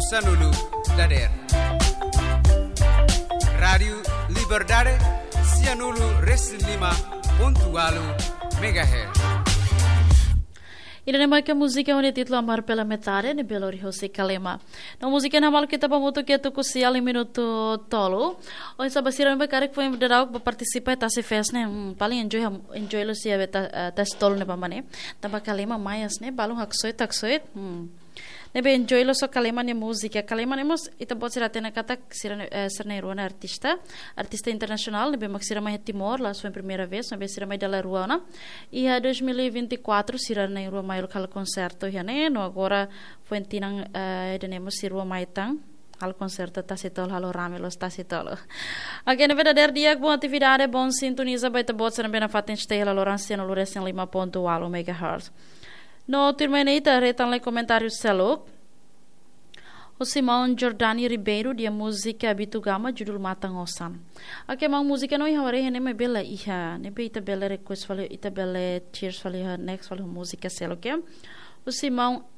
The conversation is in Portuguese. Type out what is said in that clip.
Sanulu Dader. Rádio Liberdade, Cianulu Resilima, pontualo megahertz. E lembra que a música é um título amar pela metade, ne Belo Horizonte Calema. Na música na mal que tá muito que tu cosia em minuto tolo. Ou sabe se lembra cara que foi de dar para participar tá se fez né, paling enjoy lo se tá tolo ne pamane. Tamba Calema mais né, balão haksoit. Nebe enjoy lo so Calema ne música. Calema nemos ita bot sira tena kata sira ruana artista internacional, nebe maxira mai Timor, lá sua primeira vez, nebe sira mai dela ruana. E a 2024 sira na rua mai local concerto ya ne, no agora foi tinang denemos sira mai tang. Al concerto tá se tolo, halo ramelo tá se tolo. Aqui na verdadeira dia boa atividade, bom sintoniza baita bot sira bem na faten stela Loranciano Lorecen Lima ponto alo megahertz. No terminata retan le comentário selo. O Simão Jordani Ribeiro dia música Bitugama judul Matang Osan. Aqui mang música não ihaware ne me bela iha, ne be ita bela request fale ita bela cheers fale next fale música selo que. O Simão